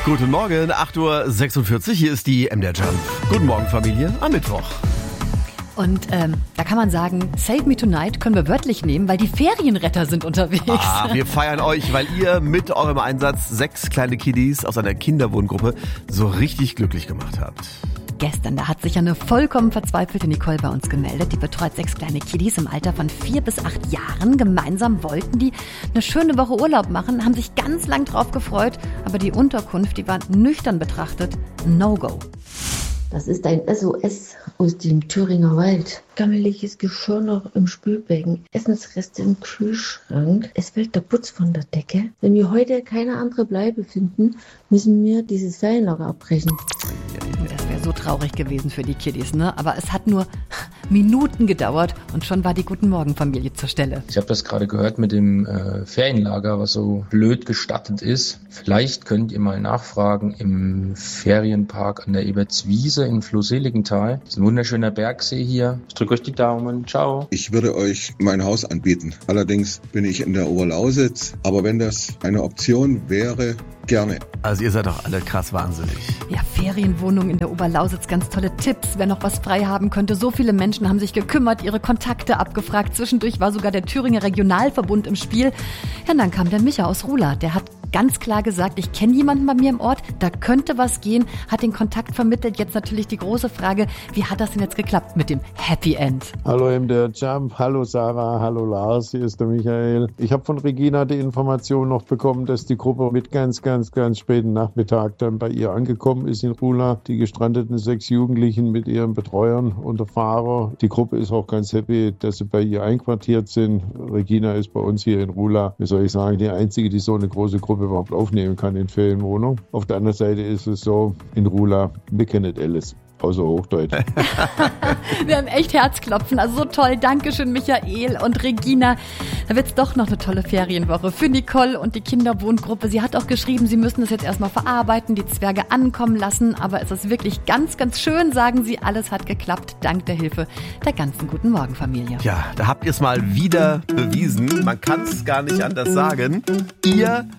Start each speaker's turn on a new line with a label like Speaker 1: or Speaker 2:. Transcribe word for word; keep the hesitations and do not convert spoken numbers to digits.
Speaker 1: Guten Morgen, acht Uhr sechsundvierzig, hier ist die M D R Jump. Guten Morgen, Familie, am Mittwoch.
Speaker 2: Und ähm, da kann man sagen, Save Me Tonight können wir wörtlich nehmen, weil die Ferienretter sind unterwegs.
Speaker 1: Ah, wir feiern euch, weil ihr mit eurem Einsatz sechs kleine Kiddies aus einer Kinderwohngruppe so richtig glücklich gemacht habt.
Speaker 2: Gestern, da hat sich eine vollkommen verzweifelte Nicole bei uns gemeldet. Die betreut sechs kleine Kiddies im Alter von vier bis acht Jahren. Gemeinsam wollten die eine schöne Woche Urlaub machen, haben sich ganz lang drauf gefreut. Aber die Unterkunft, die war nüchtern betrachtet No-Go.
Speaker 3: Das ist ein S O S aus dem Thüringer Wald. Gammeliges Geschirr noch im Spülbecken, Essensreste im Kühlschrank. Es fällt der Putz von der Decke. Wenn wir heute keine andere Bleibe finden, müssen wir dieses Ferienlager abbrechen.
Speaker 2: Das wäre so traurig gewesen für die Kiddies, ne? Aber es hat nur Minuten gedauert und schon war die Guten-Morgen-Familie zur Stelle.
Speaker 4: Ich habe das gerade gehört mit dem äh, Ferienlager, was so blöd gestattet ist. Vielleicht könnt ihr mal nachfragen im Ferienpark an der Ebertswiese in Flohseligenthal. Das ist ein wunderschöner Bergsee hier. Ich drücke euch die Daumen. Ciao.
Speaker 5: Ich würde euch mein Haus anbieten. Allerdings bin ich in der Oberlausitz. Aber wenn das eine Option wäre, gerne.
Speaker 1: Also ihr seid doch alle krass wahnsinnig.
Speaker 2: Ja, Ferienwohnung in der Oberlausitz, ganz tolle Tipps, wer noch was frei haben könnte. So viele Menschen haben sich gekümmert, ihre Kontakte abgefragt. Zwischendurch war sogar der Thüringer Regionalverbund im Spiel. Ja, und dann kam der Micha aus Ruhla. Der hat ganz klar gesagt, ich kenne jemanden bei mir im Ort, da könnte was gehen, hat den Kontakt vermittelt. Jetzt natürlich die große Frage, wie hat das denn jetzt geklappt mit dem Happy End?
Speaker 6: Hallo M D R Jump, hallo Sarah, hallo Lars, hier ist der Michael. Ich habe von Regina die Information noch bekommen, dass die Gruppe mit ganz, ganz, ganz späten Nachmittag dann bei ihr angekommen ist in Ruhla. Die gestrandeten sechs Jugendlichen mit ihren Betreuern und der Fahrer. Die Gruppe ist auch ganz happy, dass sie bei ihr einquartiert sind. Regina ist bei uns hier in Ruhla, wie soll ich sagen, die einzige, die so eine große Gruppe überhaupt aufnehmen kann in Ferienwohnung. Auf der anderen Seite ist es so, in Ruhla, wir kennen nicht alles. Außer Hochdeutsch.
Speaker 2: Wir haben echt Herzklopfen. Also so toll. Dankeschön, Michael und Regina. Da wird's doch noch eine tolle Ferienwoche für Nicole und die Kinderwohngruppe. Sie hat auch geschrieben, sie müssen das jetzt erstmal verarbeiten, die Zwerge ankommen lassen. Aber es ist wirklich ganz, ganz schön, sagen sie. Alles hat geklappt, dank der Hilfe der ganzen Guten Morgen Familie.
Speaker 1: Ja, da habt ihr es mal wieder bewiesen. Man kann es gar nicht anders sagen. Ihr